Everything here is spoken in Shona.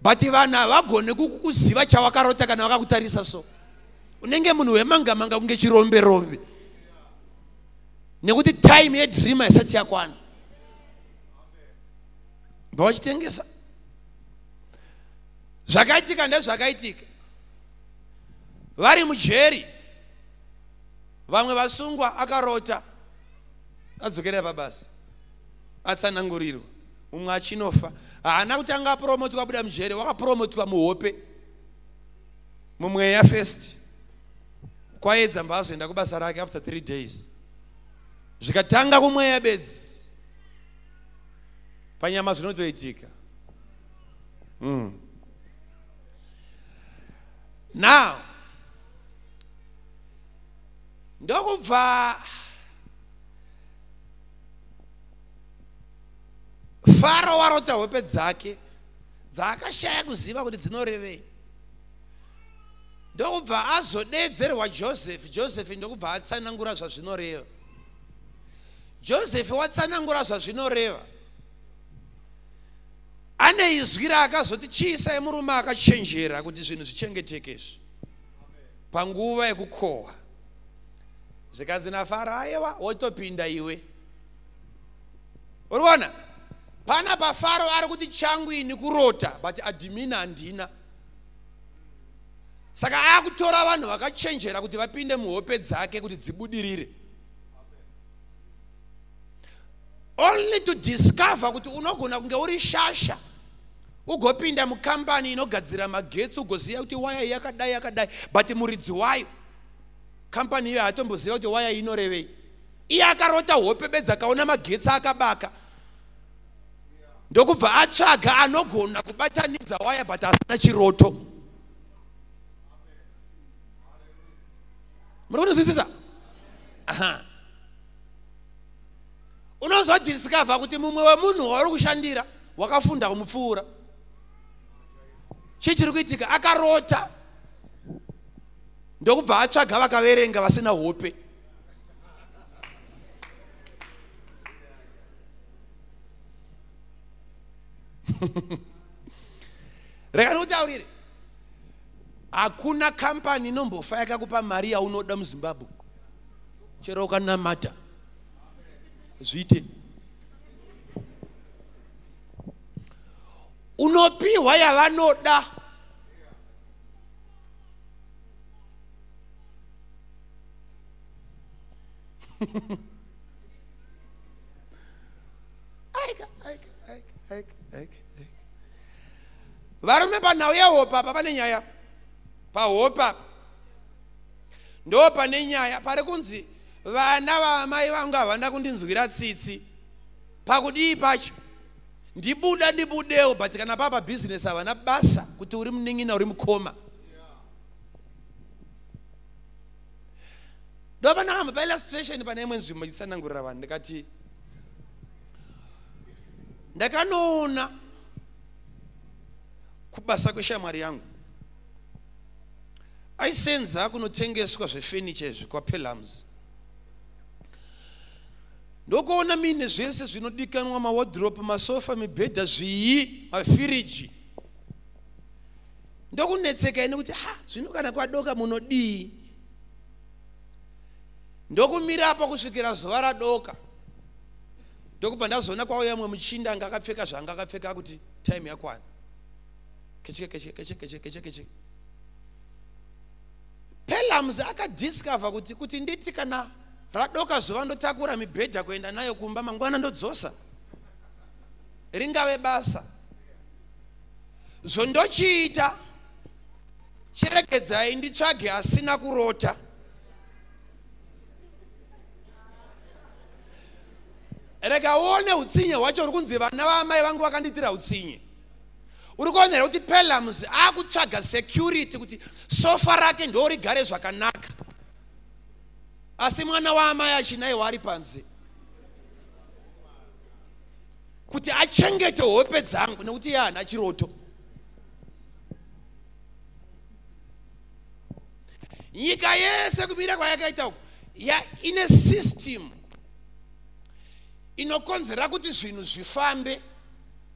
but vana havagone kukuziva chawakarota kana vakakutarisa so. Unenge munhu wemanga-manga kunge chirombe-rombe. Nekuti time yedream haisati yakwana. Vachitengesa. Zvakaitika ndezvakaitika. Vari mujeri. Vamwe vasungwa akarota. Adzokera pabasa. Atsanangurirwa. Umwe achinofa. Haana kutanga apromotwa kubuda mujeri, wakapromotwa muhope. Mumweya first. Kwaedza mbazoenda kubasa rake after 3 days. Zvikatanga kumweya bedzi. Panyama zvinozoitika. Now, ndokubva Faro warota hope dzake dzaakashaya kuziva kuti dzinorevei. Ndokubva azodedzerwa Joseph ndokubva atsanangura zvazvinoreva. Joseph watsanangura zvazvinoreva. Ane izwi raakazoti chiisai murume akachenjera kuti zvinhu zvichengeteke panguva yekukohwa. Zvikanzi naFaro, aiwa wotopinda iwe. Uriona? Pana paFaro ari kuti changu ini kurota, but adimina handina. Saka akutora vanhu vakachenjera kuti vapinde muhope dzake kuti dzibudirire. Only to discover kuti unogona kunge uri shasha. Ugopinda mukambani inogadzira magetsi ugoziva kuti waya yakadai, but muridzi wayo kampani iyo hatomboziva kuti waya inorevei. Iye akarota hope bedzi akaona magetsi akabaka. Ndokubva atsvaga anogona kubatanidza waya but asina chiroto. Muri kunzwisisa? Unozodiscover kuti mumwe wemunhu wauri kushandira wakafunda kumupfuura. Chichiri kuitika akarota. Ndokubva atsvaga vakaverenga vasina hope. Reka ndikutaurire. Hakuna kampani inombofa yakakupa mari yaunoda muZimbabwe. Chero ukanamata. Zviite. Unopiwa yavanoda. Varume panhau yehopa apa pane nyaya. Pahopa ndo pane nyaya pari kunzi vana vamai vangu havana kundinzwira tsitsi. Pakudii pacho? Ndibudewo, but kana papa business havana basa kuti uri munin'ina uri mukoma. Ndo panahamba pa illustration pane imwe nzvimbo nditsanangurira vanhu ndikati ndakanoona kubasa kweshamwari yangu aisenza kunotengeswa zvefurniture zvikwaPelams. Ndokuona mine zvese zvinodikanwa, mawardrobe, masofa, mibhedha, zviyi, mafiriji. Ndokunetseka ine kuti zvino kana kwadoka munodii. Ndokumira apa kusvikira zuva radoka. Ndokubva ndazoona kwauya mumwe muchinda anga akapfeka zvanga akapfeka kuti time yakwana. Keche. Pelams akadiscover kuti nditi kana radoka zuva ndotakura mibhedha kuenda nayo kumba mangwana ndodzosa. Ringave basa. Zondochiita. Chiregedzai nditsvage asina kurota. Rega uone utsinye hwacho uri kunzi vana vamai vangu vakanditira utsinye. Uri kuonera kuti Pelams akutsvaga security kuti sofa rake ndo rigare zvakanaka. Asi mwana waamai achinaiwa ari panze. Kuti achengete hope dzangu nekuti iye haana chiroto. Nyika yese kumira kwayakaita uku ine system inokonzera kuti zvinhu zvifambe